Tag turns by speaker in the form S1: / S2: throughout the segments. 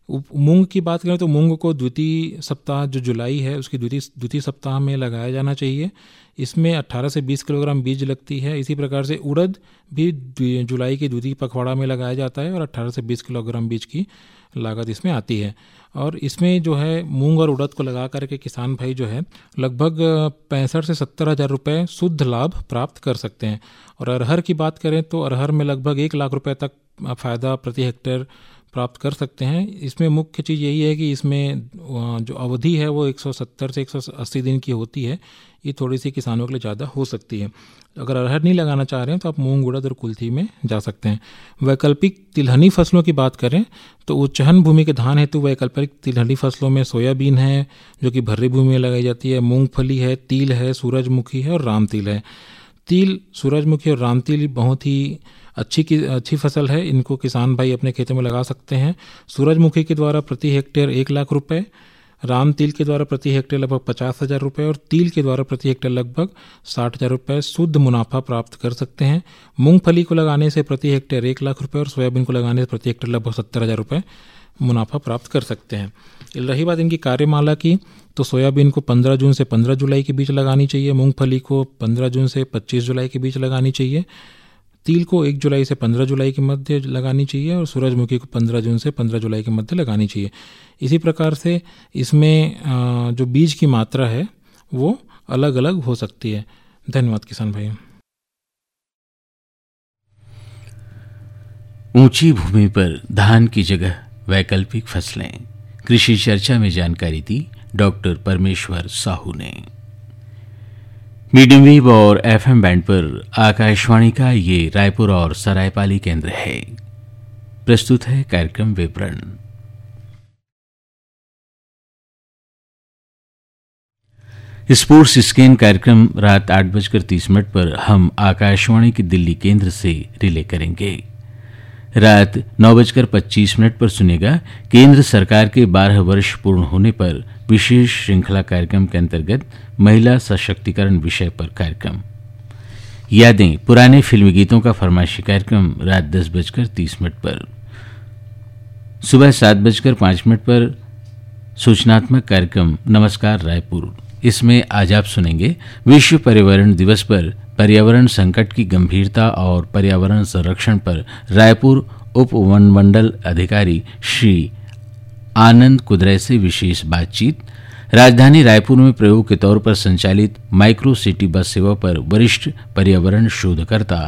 S1: मूंग की बात करें तो मूंग को द्वितीय सप्ताह जो जुलाई है उसकी द्वितीय सप्ताह में लगाया जाना चाहिए। इसमें 18 से 20 किलोग्राम बीज लगती है। इसी प्रकार से उड़द भी जुलाई के द्वितीय पखवाड़ा में लगाया जाता है और 18 से 20 किलोग्राम बीज की लागत इसमें आती है। और इसमें जो है मूंग और उड़द को लगा करके किसान भाई जो है लगभग 65 से 70 हज़ार रुपये शुद्ध लाभ प्राप्त कर सकते हैं। और अरहर की बात करें तो अरहर में लगभग 1 लाख रुपये तक फ़ायदा प्रति हेक्टेयर प्राप्त कर सकते हैं। इसमें मुख्य चीज़ यही है कि इसमें जो अवधि है वो 170 से 180 दिन की होती है। ये थोड़ी सी किसानों के लिए ज़्यादा हो सकती है। अगर अरहर नहीं लगाना चाह रहे हैं तो आप मूंग, उड़द और कुल्थी में जा सकते हैं। वैकल्पिक तिलहनी फसलों की बात करें तो उच्चहन भूमि के धान हेतु वैकल्पिक तिलहनी फसलों में सोयाबीन है जो कि भर्री भूमि में लगाई जाती है, मूंगफली है, तिल है, सूरजमुखी है और राम तिल है। तिल, सूरजमुखी और राम तिल बहुत ही अच्छी फसल है। इनको किसान भाई अपने खेतों में लगा सकते हैं। सूरजमुखी के द्वारा प्रति हेक्टेयर 1 लाख रुपए, राम तिल के द्वारा प्रति हेक्टेयर लगभग 50 हज़ार रुपये और तिल के द्वारा प्रति हेक्टेयर लगभग 60 हज़ार रुपये शुद्ध मुनाफा प्राप्त कर सकते हैं। मूंगफली को लगाने से प्रति हेक्टेयर 1 लाख रुपये और सोयाबीन को लगाने से प्रति हेक्टेयर लगभग 70 हज़ार रुपये मुनाफा प्राप्त कर सकते हैं। रही बात इनकी कार्यमाला की तो सोयाबीन को 15 जून से 15 जुलाई के बीच लगानी चाहिए, मूंगफली को 15 जून से 25 जुलाई के बीच लगानी चाहिए, तिल को 1 जुलाई से 15 जुलाई के मध्य लगानी चाहिए और सूरजमुखी को 15 जून से 15 जुलाई के मध्य लगानी चाहिए। इसी प्रकार से इसमें जो बीज की मात्रा है वो अलग अलग हो सकती है। धन्यवाद किसान भाई।
S2: ऊंची भूमि पर धान की जगह वैकल्पिक फसलें, कृषि चर्चा में जानकारी दी डॉक्टर परमेश्वर साहू ने। मीडियम वेव और एफएम बैंड पर आकाशवाणी का ये रायपुर और सरायपाली केंद्र है। प्रस्तुत है कार्यक्रम विवरण। स्पोर्ट्स स्कैन कार्यक्रम रात 8:30 पर हम आकाशवाणी के दिल्ली केंद्र से रिले करेंगे। रात 9:25 पर सुनेगा केंद्र सरकार के 12 वर्ष पूर्ण होने पर विशेष श्रृंखला कार्यक्रम के अंतर्गत महिला सशक्तिकरण विषय पर कार्यक्रम। यादें पुराने फिल्मी गीतों का फरमाइशी कार्यक्रम रात 10:30 पर। सुबह 7:05 पर सूचनात्मक कार्यक्रम नमस्कार रायपुर। इसमें आज आप सुनेंगे विश्व पर्यावरण दिवस पर पर्यावरण संकट की गंभीरता और पर्यावरण संरक्षण पर रायपुर उप वनमंडल अधिकारी श्री आनंद कुदरे से विशेष बातचीत। राजधानी रायपुर में प्रयोग के तौर पर संचालित माइक्रो सिटी बस सेवा पर वरिष्ठ पर्यावरण शोधकर्ता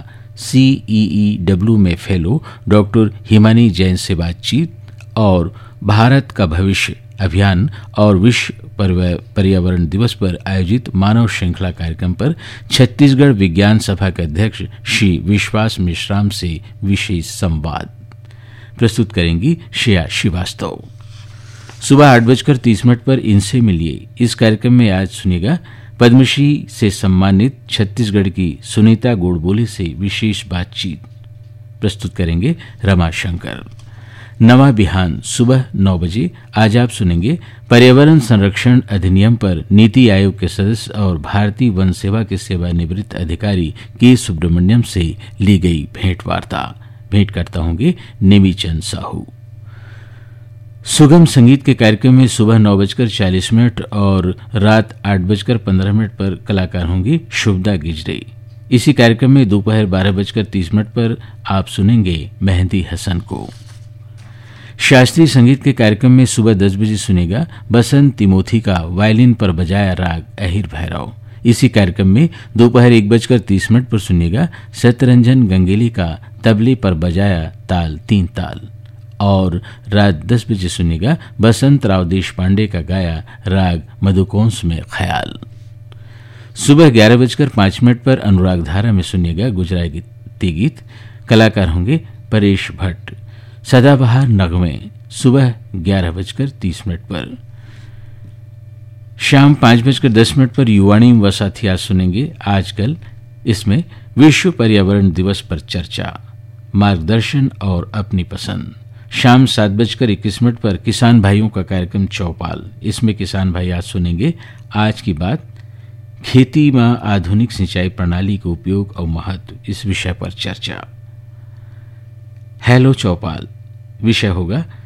S2: CEEW में फेलो डॉक्टर हिमानी जैन से बातचीत और भारत का भविष्य अभियान और विश्व पर्यावरण दिवस पर आयोजित मानव श्रृंखला कार्यक्रम पर छत्तीसगढ़ विज्ञान सभा के अध्यक्ष श्री विश्वास मिश्राम से विशेष संवाद प्रस्तुत करेंगी श्रेया श्रीवास्तव। सुबह 8:30 पर इनसे मिलिए। इस कार्यक्रम में आज सुनिएगा पद्मश्री से सम्मानित छत्तीसगढ़ की सुनीता गोड़बोले से विशेष बातचीत प्रस्तुत करेंगे रमाशंकर। नवा बिहान सुबह 9 बजे आज आप सुनेंगे पर्यावरण संरक्षण अधिनियम पर नीति आयोग के सदस्य और भारतीय वन सेवा के सेवानिवृत्त अधिकारी के सुब्रमण्यम से ली गई भेंट करता होंगे नेमीचंद साहू। सुगम संगीत के कार्यक्रम में सुबह 9:40 और रात 8:15 पर कलाकार होंगे शुभदा गिजरे। इसी कार्यक्रम में दोपहर 12:30 पर आप सुनेंगे मेहंदी हसन को। शास्त्रीय संगीत के कार्यक्रम में सुबह 10 बजे सुनेगा बसंत तिमोथी का वायलिन पर बजाया राग अहिर भैरव। इसी कार्यक्रम में दोपहर 1:30 पर सुनिएगा सत्यरंजन गंगेली का तबले पर बजाया ताल 3 ताल और रात 10 बजे सुनिएगा बसंत राव देश पांडे का गाया राग मधुकोंस में ख्याल। सुबह 11:05 पर अनुराग धारा में सुनिएगा गुजराती गीत। कलाकार होंगे परेश भट्ट। सदाबहार नगमे सुबह 11:30 पर। शाम 5:10 पर युवाणी व साथी आज सुनेंगे आजकल। इसमें विश्व पर्यावरण दिवस पर चर्चा, मार्गदर्शन और अपनी पसंद। शाम 7:21 पर किसान भाइयों का कार्यक्रम चौपाल। इसमें किसान भाई आज सुनेंगे आज की बात, खेती में आधुनिक सिंचाई प्रणाली का उपयोग और महत्व, इस विषय पर चर्चा। हेलो चौपाल विषय होगा